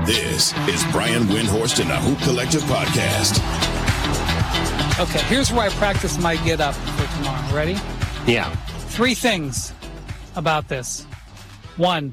This is Brian Windhorst and the Hoop Collective Podcast. Okay, here's where I practice my get up for tomorrow. Ready? Yeah. 3 things about this. 1,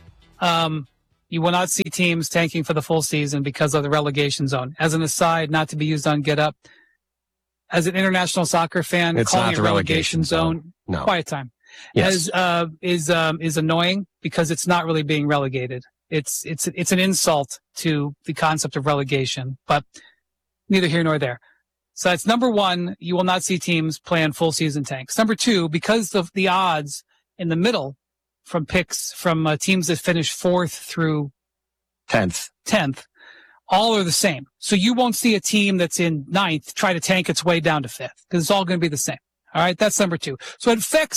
you will not see teams tanking for the full season because of the relegation zone. As an aside, not to be used on Get Up, as an international soccer fan, It's calling not it the relegation zone, No. quiet time, Yes. is annoying because it's not really being relegated. It's an insult to the concept of relegation, but neither here nor there. So that's number 1. You will not see teams playing full season tanks. Number 2, because of the odds in the middle from picks from teams that finish 4th through 10th, all are the same. So you won't see a team that's in 9th try to tank its way down to 5th because it's all going to be the same. All right. That's number 2. So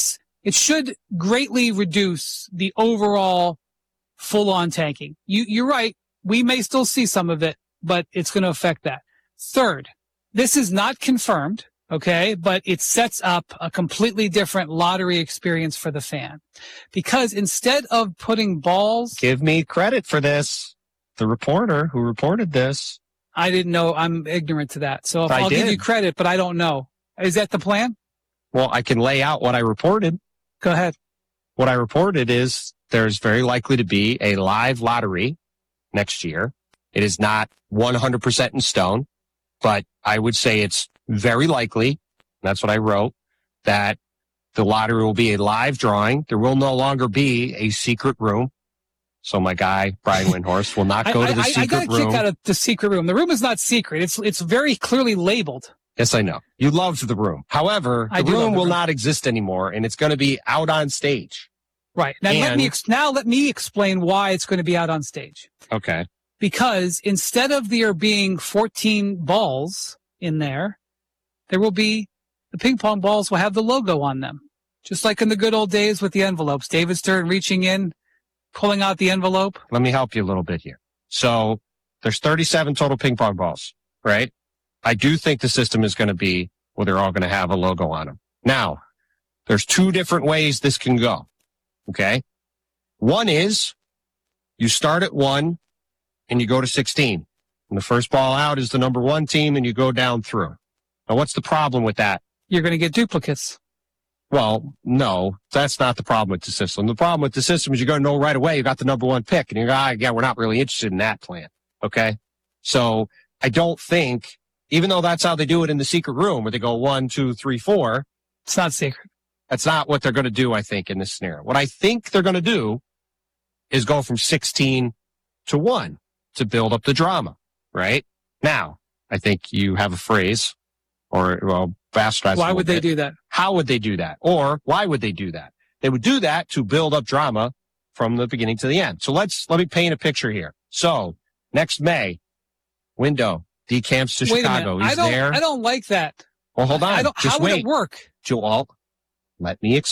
it should greatly reduce the overall full on tanking. You're right. We may still see some of it, but it's going to affect that. Third, this is not confirmed. Okay, but it sets up a completely different lottery experience for the fan. Because instead of putting balls... Give me credit for this. The reporter who reported this. I didn't know. I'm ignorant to that. So I'll give you credit, but I don't know. Is that the plan? Well, I can lay out what I reported. Go ahead. What I reported is there's very likely to be a live lottery next year. It is not 100% in stone, but I would say it's very likely, that's what I wrote, that the lottery will be a live drawing. There will no longer be a secret room. So my guy, Brian Windhorst, will not go to the secret room. I got a kick out of the secret room. The room is not secret. It's very clearly labeled. Yes, I know. You loved the room. However, the room will not exist anymore, and it's going to be out on stage. Right. Now, let me explain why it's going to be out on stage. Okay. Because instead of there being 14 balls in there will be the ping pong balls will have the logo on them. Just like in the good old days with the envelopes. David Stern reaching in, pulling out the envelope. Let me help you a little bit here. So there's 37 total ping pong balls, right? I do think the system is going to be where they're all going to have a logo on them. Now, there's 2 different ways this can go. Okay. One is you start at 1 and you go to 16. And the first ball out is the number 1 team and you go down through. Now, what's the problem with that? You're going to get duplicates. Well, no, that's not the problem with the system. The problem with the system is you're going to know right away you got the number 1 pick, and you're going, yeah, we're not really interested in that plan. Okay? So I don't think, even though that's how they do it in the secret room, where they go 1, 2, 3, 4. It's not secret. That's not what they're going to do, I think, in this scenario. What I think they're going to do is go from 16 to 1 to build up the drama, right? Now, I think you have a phrase, bastardize. Why would they do that? How would they do that? Or why would they do that? They would do that to build up drama from the beginning to the end. So let me paint a picture here. So next May, Window decamps to Chicago. He's there. I don't like that. Well, hold on. How would it work? Joel, let me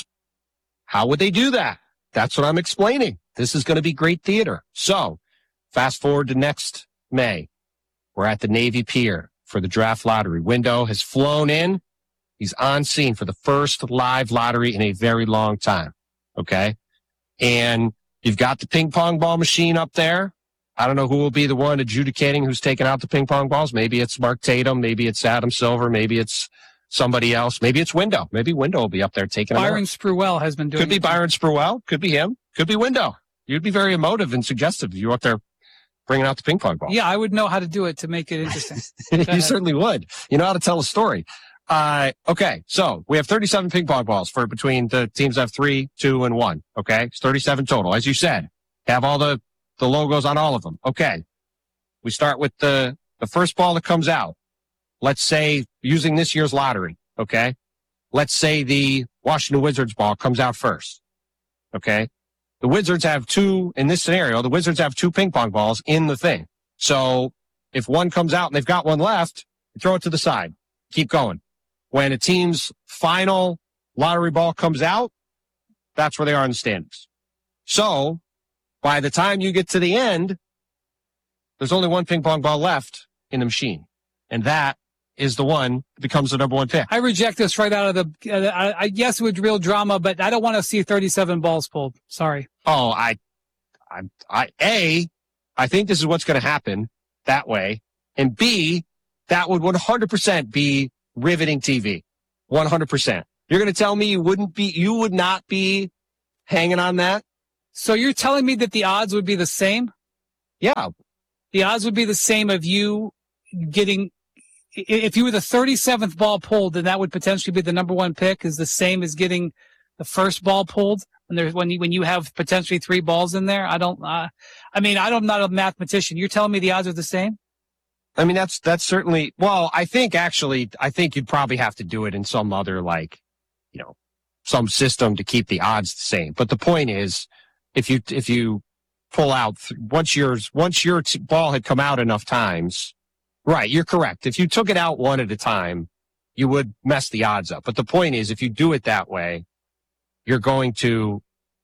how would they do that? That's what I'm explaining. This is going to be great theater. So fast forward to next May. We're at the Navy Pier for the draft lottery. Window has flown in. He's on scene for the first live lottery in a very long time. Okay. And you've got the ping pong ball machine up there. I don't know who will be the one adjudicating who's taking out the ping pong balls. Maybe it's Mark Tatum. Maybe it's Adam Silver. Maybe it's somebody else. Maybe it's Window. Maybe Window will be up there taking them out. Byron Spruell has been doing it. Could be Byron Spruell. Could be him. Could be Window. You'd be very emotive and suggestive if you were up there bringing out the ping pong ball. Yeah, I would know how to do it to make it interesting. You certainly would. You know how to tell a story. Okay, so we have 37 ping pong balls for between the teams that have 3, 2, and 1. Okay, it's 37 total. As you said, have all the logos on all of them. Okay, we start with the first ball that comes out. Let's say, using this year's lottery, okay? Let's say the Washington Wizards ball comes out first, okay? The Wizards have 2, in this scenario, the Wizards have 2 ping pong balls in the thing. So if one comes out and they've got one left, you throw it to the side. Keep going. When a team's final lottery ball comes out, that's where they are in the standings. So by the time you get to the end, there's only 1 ping pong ball left in the machine. And that is the one that becomes the number 1 pick. I reject this right out of the, yes, it would real drama, but I don't want to see 37 balls pulled. Sorry. Oh, I I think this is what's going to happen that way. And B, that would 100% be riveting TV. 100%. You're going to tell me you would not be hanging on that? So you're telling me that the odds would be the same? Yeah. The odds would be the same of you getting, if you were the 37th ball pulled, then that would potentially be the number one pick, is the same as getting the first ball pulled when you have potentially 3 balls in there. I'm not a mathematician. You're telling me the odds are the same? I mean, that's certainly, well, I think you'd probably have to do it in some other, some system to keep the odds the same. But the point is, if you pull out, once your ball had come out enough times, right, you're correct. If you took it out one at a time, you would mess the odds up. But the point is, if you do it that way, you're going to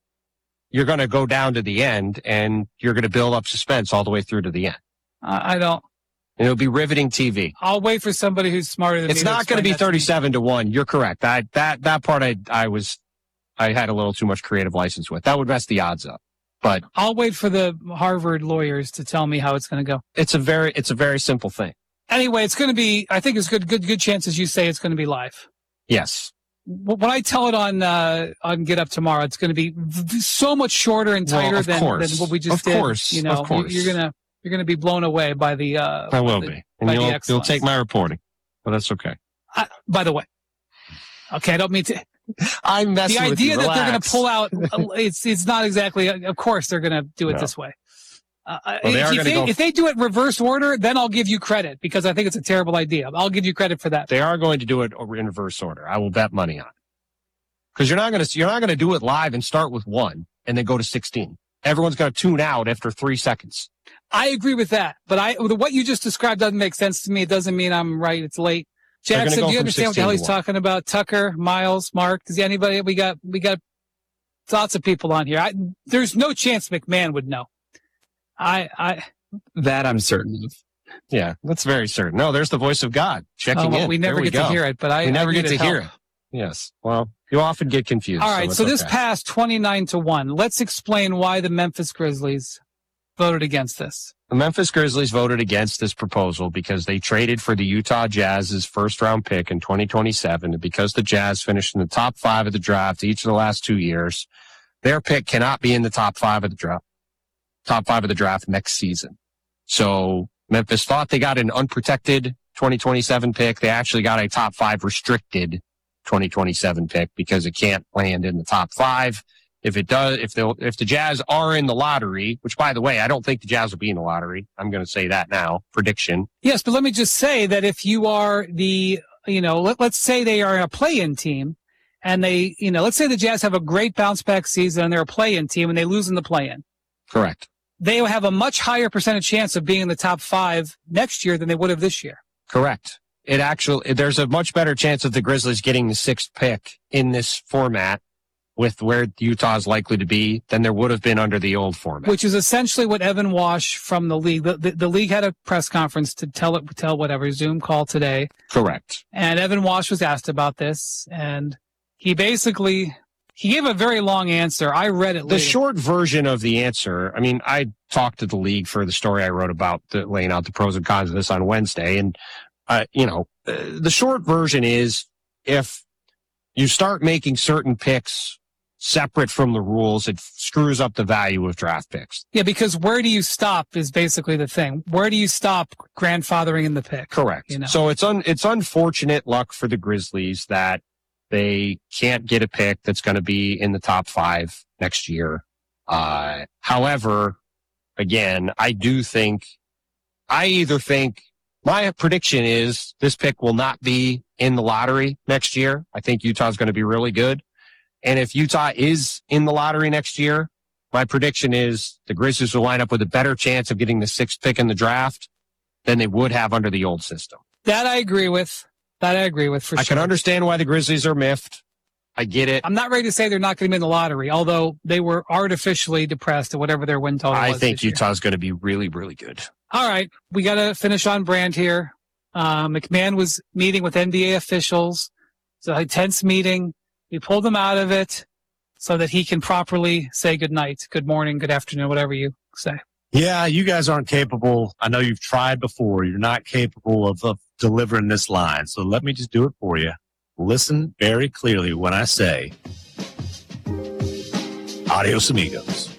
go down to the end, and you're going to build up suspense all the way through to the end. I don't. And it'll be riveting TV. I'll wait for somebody who's smarter than me. It's not going to be 37-1. You're correct. That part I had a little too much creative license with. That would mess the odds up. But I'll wait for the Harvard lawyers to tell me how it's going to go. It's a very simple thing. Anyway, it's going to be, I think it's good chances you say it's going to be live. Yes. When I tell it on Get Up tomorrow, it's going to be so much shorter and tighter than what we just did. Of course. You're going to be blown away by the. I will be, and you'll take my reporting, but that's okay. By the way, okay, I don't mean to. I'm messing with you. The idea that they're going to pull out, it's not exactly. Of course, they're going to do it this way. If they do it reverse order, then I'll give you credit, because I think it's a terrible idea. I'll give you credit for that. They are going to do it in reverse order. I will bet money on it, because you're not going to do it live and start with 1 and then go to 16. Everyone's going to tune out after 3 seconds. I agree with that, but what you just described doesn't make sense to me. It doesn't mean I'm right. It's late. Jackson, do you understand what the hell he's talking about? Tucker, Miles, Mark, does anybody? We got lots of people on here. There's no chance McMahon would know. That I'm certain of. Yeah, that's very certain. No, there's the voice of God checking in. We never get to hear it, but we never get to hear it. Yes. Well, you often get confused. All right. So this passed 29-1. Let's explain why the Memphis Grizzlies voted against this. The Memphis Grizzlies voted against this proposal because they traded for the Utah Jazz's first-round pick in 2027, and because the Jazz finished in the top 5 of the draft each of the last 2 years, their pick cannot be in the top 5 of the draft next season. So Memphis thought they got an unprotected 2027 pick. They actually got a top 5 restricted 2027 pick because it can't land in the top 5. If it does, if the Jazz are in the lottery, which, by the way, I don't think the Jazz will be in the lottery. I'm going to say that now. Prediction. Yes, but let me just say that if you are let's say they are a play-in team, and let's say the Jazz have a great bounce-back season and they're a play-in team and they lose in the play-in. Correct. They will have a much higher percentage chance of being in the top 5 next year than they would have this year. Correct. There's a much better chance of the Grizzlies getting the 6th pick in this format with where Utah is likely to be than there would have been under the old format. Which is essentially what Evan Wash from the league, the league had a press conference to tell whatever Zoom call today. Correct. And Evan Wash was asked about this, and he gave a very long answer. I read it later. The short version of the answer, I mean, I talked to the league for the story I wrote about laying out the pros and cons of this on Wednesday. And, the short version is, if you start making certain picks separate from the rules, it screws up the value of draft picks. Yeah, because where do you stop is basically the thing. Where do you stop grandfathering in the pick? Correct. So it's unfortunate luck for the Grizzlies that they can't get a pick that's going to be in the top 5 next year. However, again, my prediction is this pick will not be in the lottery next year. I think Utah's going to be really good. And if Utah is in the lottery next year, my prediction is the Grizzlies will line up with a better chance of getting the 6th pick in the draft than they would have under the old system. That I agree with. For sure. I can understand why the Grizzlies are miffed. I get it. I'm not ready to say they're not going to be in the lottery, although they were artificially depressed at whatever their win total was. I think Utah's going to be really, really good. All right. We got to finish on brand here. McMahon was meeting with NBA officials. It's a tense meeting. We pulled him out of it so that he can properly say good night, good morning, good afternoon, whatever you say. Yeah, you guys aren't capable. I know you've tried before. You're not capable of delivering this line. So let me just do it for you. Listen very clearly when I say, adios amigos.